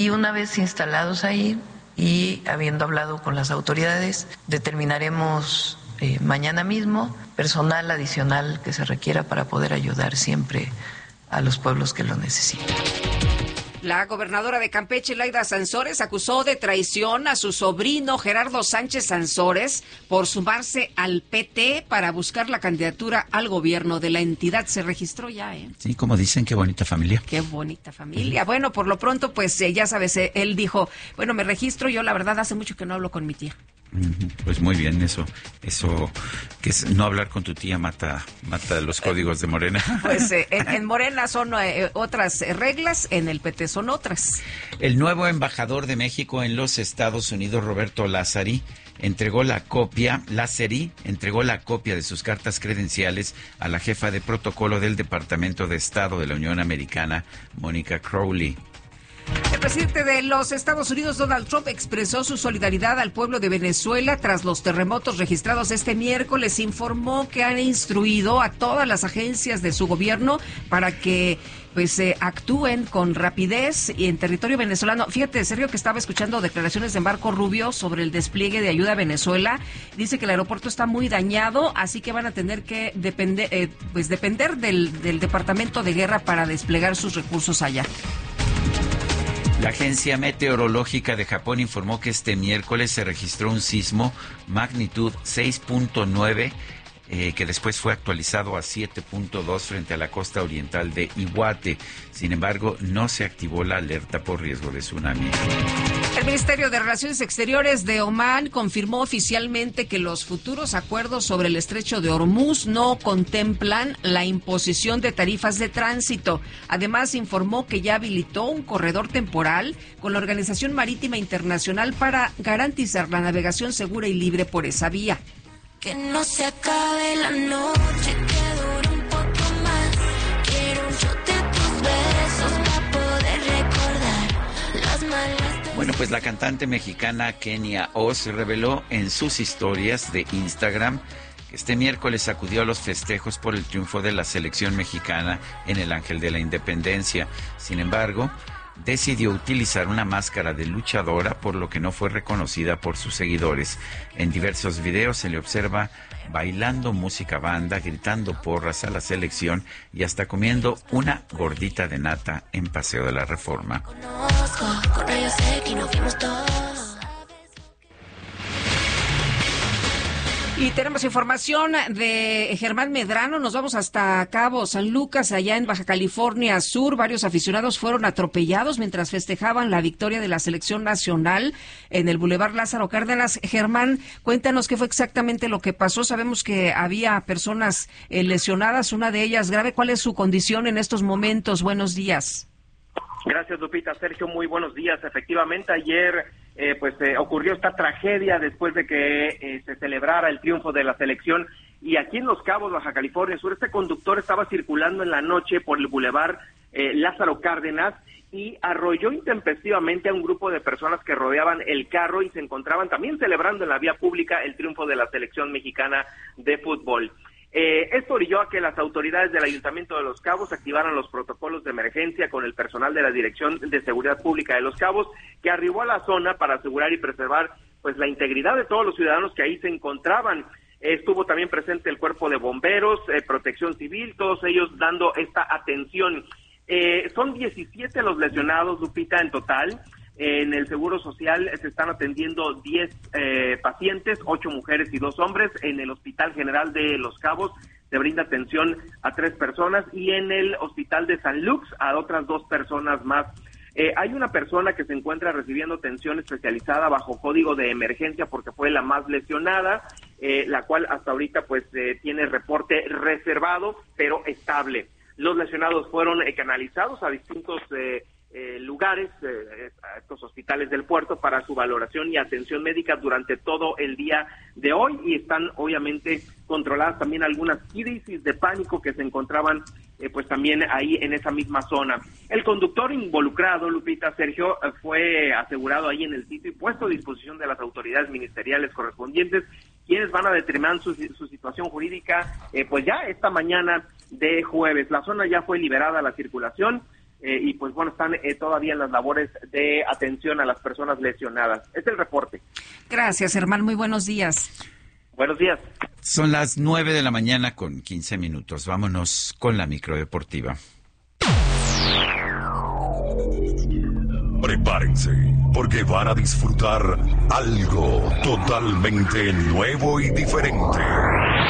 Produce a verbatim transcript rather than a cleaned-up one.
Y una vez instalados ahí y habiendo hablado con las autoridades, determinaremos eh, mañana mismo personal adicional que se requiera para poder ayudar siempre a los pueblos que lo necesiten. La gobernadora de Campeche, Laida Sansores, acusó de traición a su sobrino Gerardo Sánchez Sansores por sumarse al P T para buscar la candidatura al gobierno de la entidad. Se registró ya, ¿eh? Sí, como dicen, qué bonita familia. Qué bonita familia. Bueno, por lo pronto, pues eh, ya sabes, eh, él dijo, bueno, me registro, yo la verdad hace mucho que no hablo con mi tía. Pues muy bien, eso, eso, que es no hablar con tu tía mata, mata los códigos de Morena. Pues eh, en, en Morena son eh, otras reglas, en el P T son otras. El nuevo embajador de México en los Estados Unidos, Roberto Lázari, entregó la copia, Lázari entregó la copia de sus cartas credenciales a la jefa de protocolo del Departamento de Estado de la Unión Americana, Mónica Crowley. El presidente de los Estados Unidos, Donald Trump, expresó su solidaridad al pueblo de Venezuela tras los terremotos registrados este miércoles. Informó que han instruido a todas las agencias de su gobierno para que pues eh, actúen con rapidez y en territorio venezolano. Fíjate, Sergio, que estaba escuchando declaraciones de Marco Rubio sobre el despliegue de ayuda a Venezuela. Dice que el aeropuerto está muy dañado, así que van a tener que depender, eh, pues depender del, del Departamento de Guerra para desplegar sus recursos allá. La Agencia Meteorológica de Japón informó que este miércoles se registró un sismo magnitud seis punto nueve, eh, que después fue actualizado a siete punto dos frente a la costa oriental de Iwate. Sin embargo, no se activó la alerta por riesgo de tsunami. El Ministerio de Relaciones Exteriores de Omán confirmó oficialmente que los futuros acuerdos sobre el estrecho de Hormuz no contemplan la imposición de tarifas de tránsito. Además, informó que ya habilitó un corredor temporal con la Organización Marítima Internacional para garantizar la navegación segura y libre por esa vía. Que no se acabe la noche, que dure un poco más. Quiero un shot de tus besos para poder recordar las malas. Bueno, pues la cantante mexicana Kenia Oz reveló en sus historias de Instagram que este miércoles acudió a los festejos por el triunfo de la selección mexicana en el Ángel de la Independencia. Sin embargo, decidió utilizar una máscara de luchadora, por lo que no fue reconocida por sus seguidores. En diversos videos se le observa bailando música banda, gritando porras a la selección y hasta comiendo una gordita de nata en Paseo de la Reforma. Conozco, con rayos X nos fuimos todos. Y tenemos información de Germán Medrano. Nos vamos hasta Cabo San Lucas, allá en Baja California Sur. Varios aficionados fueron atropellados mientras festejaban la victoria de la selección nacional en el Boulevard Lázaro Cárdenas. Germán, cuéntanos qué fue exactamente lo que pasó. Sabemos que había personas eh, lesionadas, una de ellas grave. ¿Cuál es su condición en estos momentos? Buenos días. Gracias, Lupita. Sergio, muy buenos días. Efectivamente, ayer eh, pues eh, ocurrió esta tragedia después de que eh, se celebrara el triunfo de la selección. Y aquí en Los Cabos, Baja California Sur, este conductor estaba circulando en la noche por el bulevar eh, Lázaro Cárdenas y arrolló intempestivamente a un grupo de personas que rodeaban el carro y se encontraban también celebrando en la vía pública el triunfo de la selección mexicana de fútbol. Eh, esto orilló a que las autoridades del Ayuntamiento de Los Cabos activaran los protocolos de emergencia con el personal de la Dirección de Seguridad Pública de Los Cabos, que arribó a la zona para asegurar y preservar pues la integridad de todos los ciudadanos que ahí se encontraban. Eh, estuvo también presente el Cuerpo de Bomberos, eh, Protección Civil, todos ellos dando esta atención. Eh, son diecisiete los lesionados, Lupita, en total. En el Seguro Social se están atendiendo diez eh, pacientes, ocho mujeres y dos hombres. En el Hospital General de Los Cabos se brinda atención a tres personas y en el Hospital de San Lux a otras dos personas más. Eh, hay una persona que se encuentra recibiendo atención especializada bajo código de emergencia porque fue la más lesionada, eh, la cual hasta ahorita pues eh, tiene reporte reservado pero estable. Los lesionados fueron eh, canalizados a distintos eh, Eh, lugares, eh, a estos hospitales del puerto para su valoración y atención médica durante todo el día de hoy y están obviamente controladas también algunas crisis de pánico que se encontraban eh, pues también ahí en esa misma zona. El conductor involucrado, Lupita, Sergio, eh, fue asegurado ahí en el sitio y puesto a disposición de las autoridades ministeriales correspondientes, quienes van a determinar su, su situación jurídica eh, pues ya esta mañana de jueves. La zona ya fue liberada a la circulación. eh, y pues bueno, están eh, todavía en las labores de atención a las personas lesionadas. Este es el reporte. Gracias, Germán, muy buenos días. Buenos días. Son las nueve de la mañana con quince minutos. Vámonos con la microdeportiva. Prepárense, porque van a disfrutar algo totalmente nuevo y diferente.